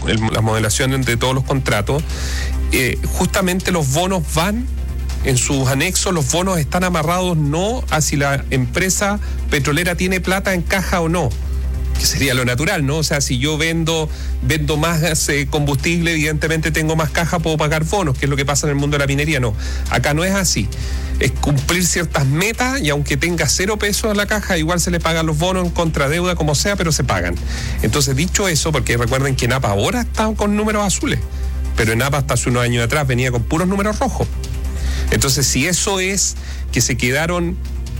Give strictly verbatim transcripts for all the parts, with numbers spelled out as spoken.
el, la modelación de todos los contratos, eh, justamente los bonos van, en sus anexos, los bonos están amarrados no a si la empresa petrolera tiene plata en caja o no, que sería lo natural, ¿no? O sea, si yo vendo vendo más eh, combustible, evidentemente tengo más caja, puedo pagar bonos, que es lo que pasa en el mundo de la minería. No, acá no es así. Es cumplir ciertas metas y aunque tenga cero pesos en la caja, igual se le pagan los bonos en contradeuda, como sea, pero se pagan. Entonces, dicho eso, porque recuerden que ENAP ahora está con números azules, pero ENAP hasta hace unos años atrás venía con puros números rojos. Entonces, si eso es que se quedaron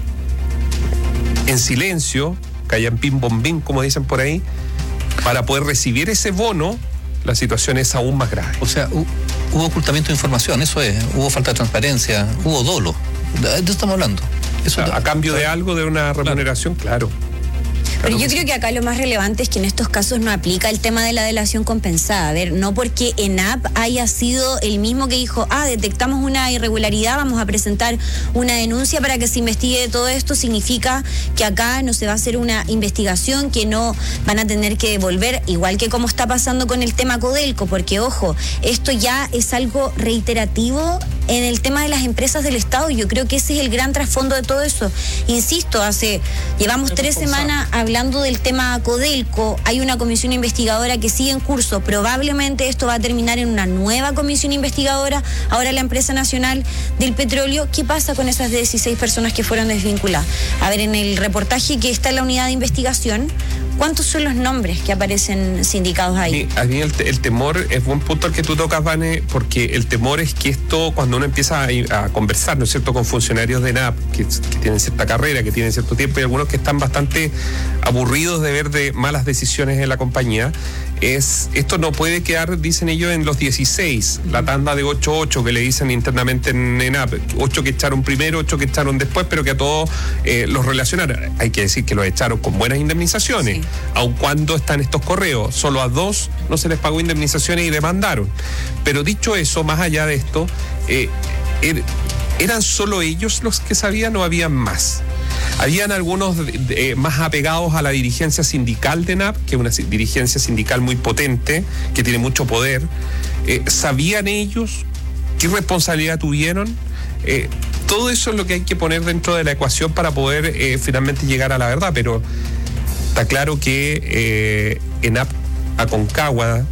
en silencio, callan pim bombín, como dicen por ahí, para poder recibir ese bono, la situación es aún más grave. O sea, hubo ocultamiento de información, eso es, hubo falta de transparencia, hubo dolo. ¿De eso estamos hablando? Eso a, está, a cambio de algo, de una remuneración, claro. claro. Pero yo creo que acá lo más relevante es que en estos casos no aplica el tema de la delación compensada. A ver, no porque ENAP haya sido el mismo que dijo, ah, detectamos una irregularidad, vamos a presentar una denuncia para que se investigue todo esto, significa que acá no se va a hacer una investigación, que no van a tener que devolver, igual que como está pasando con el tema Codelco, porque ojo, esto ya es algo reiterativo en el tema de las empresas del Estado. Yo creo que ese es el gran trasfondo de todo eso. Insisto, hace llevamos tres semanas hablando del tema Codelco, hay una comisión investigadora que sigue en curso, probablemente esto va a terminar en una nueva comisión investigadora, ahora la empresa nacional del petróleo. ¿Qué pasa con esas dieciséis personas que fueron desvinculadas? A ver, en el reportaje que está en la unidad de investigación, ¿cuántos son los nombres que aparecen sindicados ahí? A mí el, el temor, es buen punto el que tú tocas, Vane, porque el temor es que esto, cuando uno empieza a, a conversar, ¿no es cierto?, con funcionarios de ENAP, que, que tienen cierta carrera, que tienen cierto tiempo, y algunos que están bastante aburridos de ver de malas decisiones en la compañía, es, esto no puede quedar, dicen ellos, en los dieciséis, la tanda de ocho ocho que le dicen internamente en ENAP, ocho que echaron primero, ocho que echaron después, pero que a todos eh, los relacionaron. Hay que decir que los echaron con buenas indemnizaciones. Sí. Aun cuando están estos correos, solo a dos no se les pagó indemnizaciones y demandaron. Pero dicho eso, más allá de esto, eh, er, ¿eran solo ellos los que sabían o habían más? Habían algunos eh, más apegados a la dirigencia sindical de ENAP, que es una dirigencia sindical muy potente, que tiene mucho poder. Eh, ¿Sabían ellos qué responsabilidad tuvieron? Eh, todo eso es lo que hay que poner dentro de la ecuación para poder eh, finalmente llegar a la verdad, pero está claro que eh, ENAP Aconcagua,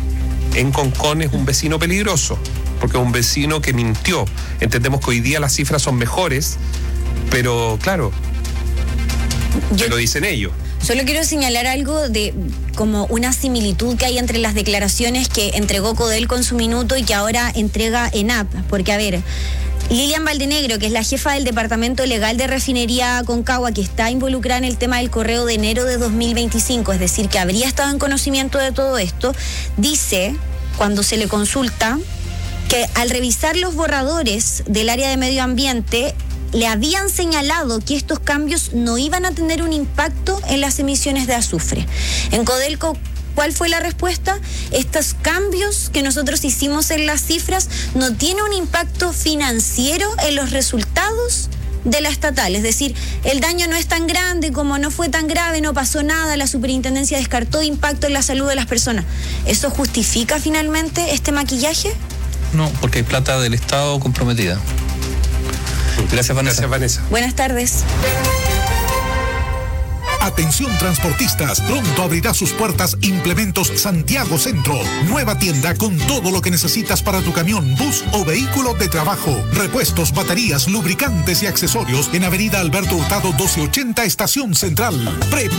en Concón, es un vecino peligroso, porque es un vecino que mintió. Entendemos que hoy día las cifras son mejores, pero claro, Yo, lo dicen ellos. Solo quiero señalar algo de como una similitud que hay entre las declaraciones que entregó Codelco en su minuto y que ahora entrega ENAP, porque a ver, Lilian Valdenegro, que es la jefa del Departamento Legal de Refinería Aconcagua, que está involucrada en el tema del correo de enero de dos mil veinticinco, es decir, que habría estado en conocimiento de todo esto, dice, cuando se le consulta, que al revisar los borradores del área de medio ambiente, le habían señalado que estos cambios no iban a tener un impacto en las emisiones de azufre. En Codelco, ¿cuál fue la respuesta? Estos cambios que nosotros hicimos en las cifras no tienen un impacto financiero en los resultados de la estatal, es decir, el daño no es tan grande, como no fue tan grave, no pasó nada, la superintendencia descartó impacto en la salud de las personas. ¿Eso justifica finalmente este maquillaje? No, porque hay plata del Estado comprometida. Gracias, Vanessa. Gracias, Vanessa. Buenas tardes. Atención transportistas, pronto abrirá sus puertas Implementos Santiago Centro. Nueva tienda con todo lo que necesitas para tu camión, bus o vehículo de trabajo. Repuestos, baterías, lubricantes y accesorios en Avenida Alberto Hurtado doce ochenta, Estación Central. Pre